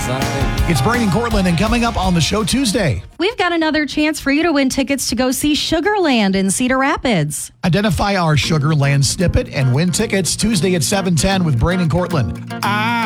It's Brain and Cortland, and coming up on the show Tuesday, We've got another chance for you to win tickets to go see Sugarland in Cedar Rapids. identify our Sugarland snippet and win tickets Tuesday at 7:10 with Brain and Cortland.